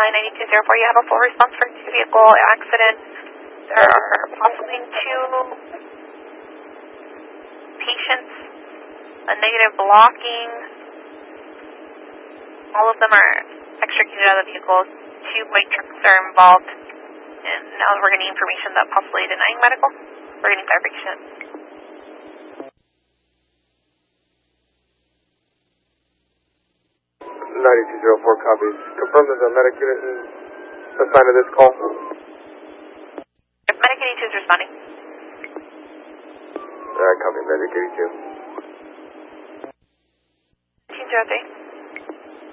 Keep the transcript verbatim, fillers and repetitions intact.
line ninety-two zero four. You have a full response for two vehicle accident. There are possibly two patients, a negative blocking. All of them are extricated out of the vehicle. Two white trucks are involved. And now we're getting information that possibly denying medical. We're getting clarification. ninety-two zero four copies. Confirm there's a medic unit assigned to this call. If Medic eighty-two is responding. Alright, copy, Medic eighty-two. two zero three.